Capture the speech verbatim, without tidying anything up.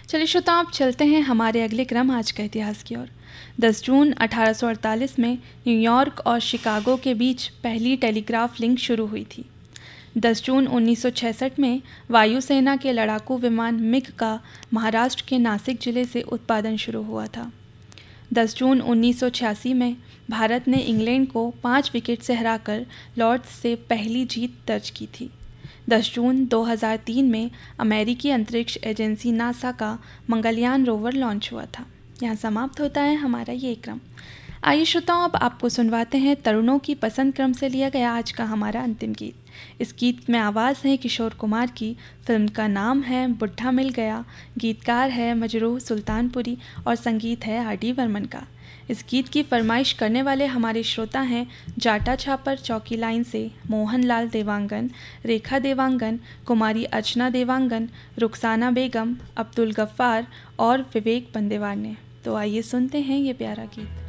चलिए श्रोताओं, अब चलते हैं हमारे अगले क्रम आज का इतिहास की ओर। दस जून अठारह सौ अड़तालीस में न्यूयॉर्क और शिकागो के बीच पहली टेलीग्राफ लिंक शुरू हुई थी। दस जून उन्नीस सौ छियासठ में वायुसेना के लड़ाकू विमान मिग का महाराष्ट्र के नासिक जिले से उत्पादन शुरू हुआ था। दस जून उन्नीस सौ छियासी में भारत ने इंग्लैंड को पाँच विकेट से हराकर लॉर्ड्स से पहली जीत दर्ज की थी। दस जून दो हज़ार तीन में अमेरिकी अंतरिक्ष एजेंसी नासा का मंगलयान रोवर लॉन्च हुआ था। यहाँ समाप्त होता है हमारा ये क्रम। आइए श्रोताओं, अब आपको सुनवाते हैं तरुणों की पसंद क्रम से लिया गया आज का हमारा अंतिम गीत। इस गीत में आवाज़ है किशोर कुमार की। फिल्म का नाम है बुढ़ा मिल गया। गीतकार है मजरूह सुल्तानपुरी और संगीत है आर डी बर्मन का। इस गीत की फरमाइश करने वाले हमारे श्रोता हैं जाटा छापर चौकी लाइन से मोहनलाल देवांगन, रेखा देवांगन, कुमारी अर्चना देवांगन, रुखसाना बेगम, अब्दुल गफ्फार और विवेक बंदेवार ने। तो आइए सुनते हैं ये प्यारा गीत।